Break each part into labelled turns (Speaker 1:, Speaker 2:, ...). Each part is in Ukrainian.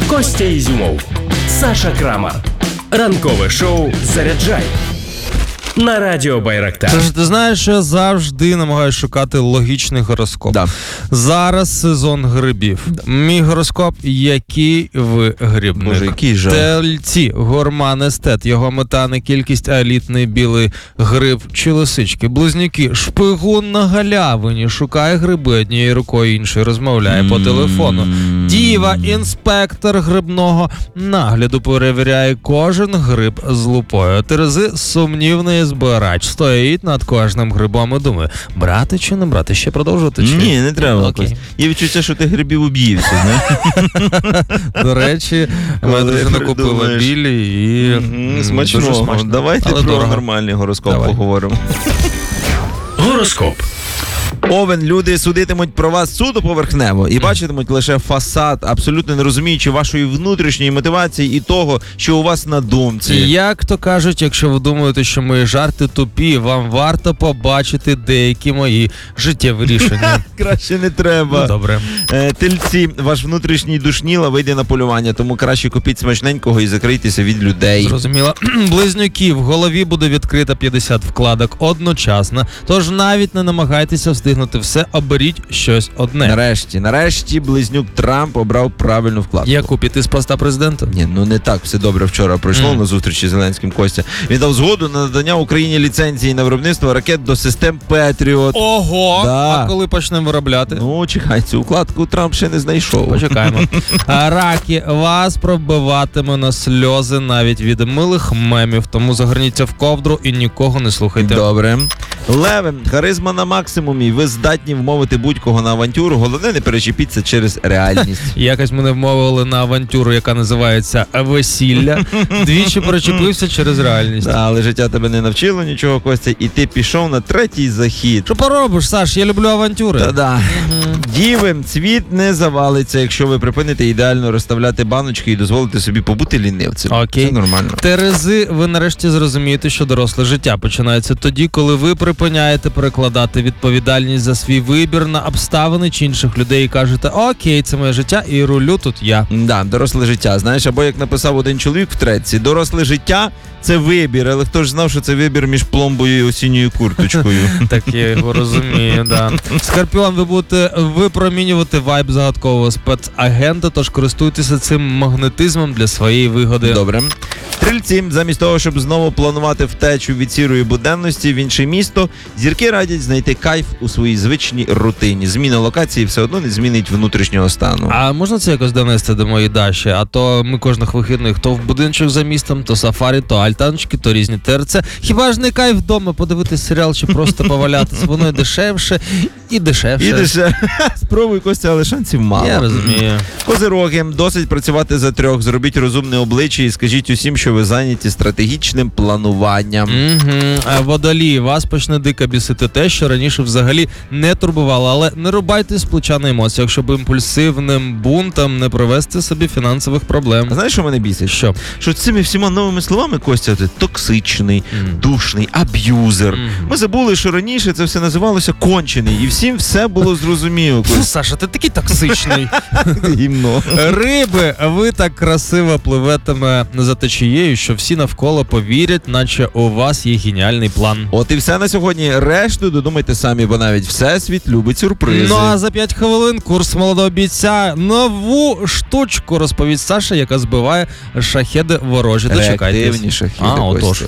Speaker 1: Костя Ізюмов, Саша Крамар. Ранкове шоу «Заряджай» на Радіо Байрактар.
Speaker 2: Тож ти знаєш, що я завжди намагаюся шукати логічний гороскоп.
Speaker 3: Да.
Speaker 2: Зараз сезон грибів. Мій гороскоп, який ви грибник.
Speaker 3: Боже, який жах.
Speaker 2: Тельці, гурман, естет, його мета не кількість, а елітний білий гриб чи лисички. Близнюки, шпигун на галявині, шукає гриби однією рукою, іншою розмовляє по телефону. Діва, інспектор грибного нагляду, перевіряє кожен гриб з лупою. Терези, сумнівний збирач, стоїть над кожним грибом і думає, брати чи не брати, ще продовжувати чи?
Speaker 3: Ні, не треба.
Speaker 2: Окей.
Speaker 3: Є відчуття, що ти грибів об'ївся, знаєш.
Speaker 2: До речі, моя дружина купила
Speaker 3: придумаєш.
Speaker 2: білі і дуже
Speaker 3: Смачно.
Speaker 2: смачно.
Speaker 3: Давайте
Speaker 2: Але
Speaker 3: про
Speaker 2: дорого.
Speaker 3: нормальний гороскоп
Speaker 2: Давай.
Speaker 3: поговоримо.
Speaker 1: Гороскоп.
Speaker 3: Овен, люди судитимуть про вас судоповерхнево і бачитимуть лише фасад, абсолютно не розуміючи вашої внутрішньої мотивації і того, що у вас на думці.
Speaker 2: Як то кажуть, якщо ви думаєте, що мої жарти тупі, вам варто побачити деякі мої життєві рішення.
Speaker 3: Краще не треба.
Speaker 2: Ну, добре.
Speaker 3: Тельці, ваш внутрішній душніла вийде на полювання, тому краще купіть смачненького і закрийтеся від людей.
Speaker 2: Зрозуміло. Близнюки, в голові буде відкрита 50 вкладок одночасно, тож навіть не намагайтеся встигнути все, оберіть щось одне.
Speaker 3: Нарешті близнюк Трамп обрав правильну вкладку.
Speaker 2: Яку піти з поста президента?
Speaker 3: Ні, ну не так все добре вчора пройшло на зустрічі з Зеленським, Костя. Він дав згоду на надання Україні ліцензії на виробництво ракет до систем Петріот.
Speaker 2: Ого!
Speaker 3: Да.
Speaker 2: А коли почнемо виробляти?
Speaker 3: Ну, чекай, цю вкладку Трамп ще не знайшов.
Speaker 2: Почекаємо. Раки, вас пробиватиме на сльози навіть від милих мемів, тому загорніться в ковдру і нікого не слухайте.
Speaker 3: Добре. Леви, харизма на максимумі. Ви здатні вмовити будь-кого на авантюру. Головне, не перечепіться через реальність.
Speaker 2: Якось мене вмовили на авантюру, яка називається «Весілля». Двічі перечепився через реальність.
Speaker 3: Да, але життя тебе не навчило нічого, Костя, і ти пішов на третій захід.
Speaker 2: Що поробиш, Саш? Я люблю авантюри.
Speaker 3: Та-да. Діви, світ не завалиться, якщо ви припините ідеально розставляти баночки і дозволите собі побути лінивцем.
Speaker 2: Окей.
Speaker 3: Це нормально.
Speaker 2: Терези, ви нарешті зрозумієте, що доросле життя починається тоді, коли ви припиняєте перекладати відповідальність за свій вибір на обставини чи інших людей і кажете, окей, це моє життя і рулю тут я.
Speaker 3: Да, доросле життя. Знаєш, або як написав один чоловік в треці, доросле життя – це вибір, але хто ж знав, що це вибір між пломбою і осінньою курточкою.
Speaker 2: Так я його розумію, да. Скорпіон, ви будете випромінювати вайб загадкового спецагента, тож користуйтеся цим магнетизмом для своєї вигоди.
Speaker 3: Добре. Стрільці, замість того, щоб знову планувати втечу від сірої буденності в інше місто, зірки радять знайти кайф у своїй звичній рутині. Зміна локації все одно не змінить внутрішнього стану.
Speaker 2: А можна це якось донести до моєї Даші? А то ми кожних вихідних то в будинчик за містом, то сафарі, то альтаночки, то різні ТРЦ. Хіба ж не кайф вдома подивитись серіал чи просто повалятися? Воно і дешевше, і дешевше.
Speaker 3: І дешевше. Спробуй, Костя, але шансів мало.
Speaker 2: Я розумію.
Speaker 3: Козироги, досить працювати за трьох, зробіть розумне обличчя і скажіть усім, що ви зайняті стратегічним плануванням.
Speaker 2: Водолії, вас почне дико бісити те, що раніше взагалі не турбувало, але не рубайте з плеча на емоціях, щоб імпульсивним бунтом не привести собі фінансових проблем.
Speaker 3: А знаєш, що мене бісить?
Speaker 2: Що?
Speaker 3: Що цими всіма новими словами, Костя, ти токсичний, душний, аб'юзер. Ми забули, що раніше це все називалося кончений, і всім все було зрозуміло.
Speaker 2: Фу, Саша, ти такий токсичний.
Speaker 3: Гімно.
Speaker 2: Риби, ви так красиво пливетиме за течією, що всі навколо повірять, наче у вас є геніальний план.
Speaker 3: От і все на сьогодні. Решту додумайте самі, бо навіть Всесвіт любить сюрпризи.
Speaker 2: Ну а за 5 хвилин курс молодого бійця нову штучку розповість Саша, яка збиває шахеди ворожі. Дочекайтесь.
Speaker 3: Реактивні шахіди,
Speaker 2: А, отож.
Speaker 3: Костя.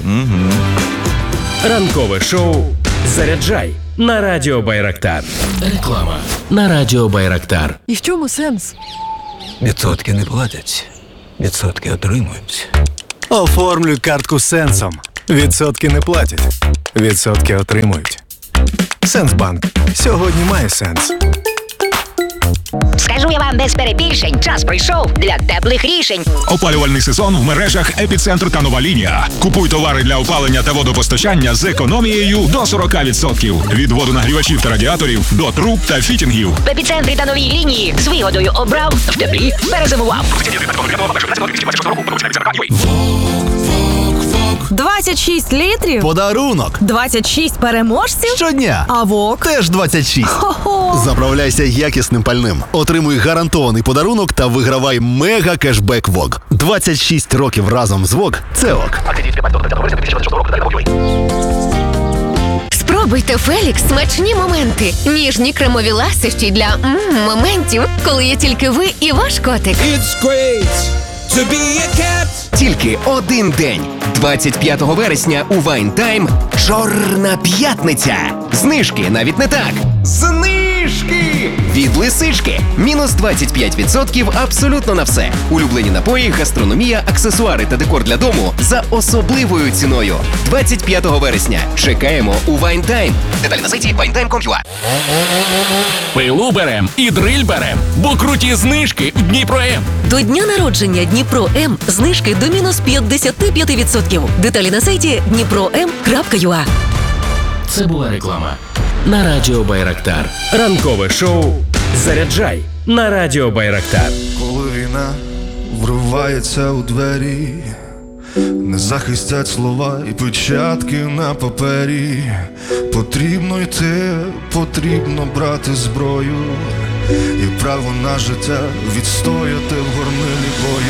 Speaker 1: Ранкове шоу «Заряджай» на Радіо Байрактар. Реклама на Радіо Байрактар.
Speaker 4: І в чому сенс?
Speaker 5: Відсотки не платять, відсотки отримують.
Speaker 6: Оформлюй картку Сенсом. Відсотки не платять, відсотки отримують. Сенсбанк. Сьогодні має сенс.
Speaker 7: Скажу я вам без перебільшень, час прийшов для теплих рішень.
Speaker 8: Опалювальний сезон в мережах «Епіцентр» та «Нова лінія». Купуй товари для опалення та водопостачання з економією до 40%. Від водонагрівачів та радіаторів до труб та фітінгів.
Speaker 7: В епіцентрі та новій лінії з вигодою обрав, в теплі перезимував.
Speaker 4: 26 літрів?
Speaker 6: Подарунок!
Speaker 4: 26 переможців?
Speaker 6: Щодня!
Speaker 4: А ВОК?
Speaker 6: Теж 26.
Speaker 4: Хо-хо!
Speaker 6: Заправляйся якісним пальним. Отримуй гарантований подарунок та вигравай мега кешбек ВОК. 26 років разом з ВОК – це ОК.
Speaker 9: Спробуйте Фелікс смачні моменти. Ніжні кремові ласощі для моментів, коли є тільки ви і ваш котик.
Speaker 10: Тільки один день. 25 вересня у Wine Time Чорна п'ятниця. Знижки навіть не так. Знижки! Від Лисички. Мінус 25% абсолютно на все. Улюблені напої, гастрономія, аксесуари та декор для дому за особливою ціною. 25 вересня. Чекаємо у Wine Time. Деталі на сайті winetime.com.ua.
Speaker 1: Пилу берем і дриль берем, бо круті знижки в Дніпро-М.
Speaker 11: До дня народження Дніпро-М знижки до мінус 55%. Деталі на сайті dnipro.m.ua.
Speaker 1: Це була реклама на Радіо Байрактар. Ранкове шоу «Заряджай» на Радіо Байрактар.
Speaker 12: Коли війна вривається у двері, не захистять слова і печатки на папері. Потрібно йти, потрібно брати зброю і право на життя відстояти в горнилі бою.